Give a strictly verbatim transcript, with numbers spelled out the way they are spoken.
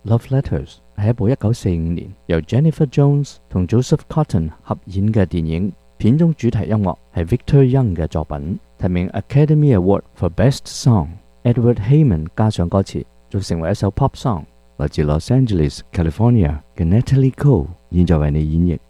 Love Letters》係一部一九四五年由 Jennifer Jones 同 Joseph Cotten 合演嘅電影，片中主題音樂係 Victor Young 嘅作品，提名 Academy Award for Best Song。Edward Heyman 加上歌詞，仲成為一首 pop song， 來自 Los Angeles, California 嘅 Natalie Cole 現在為你演繹。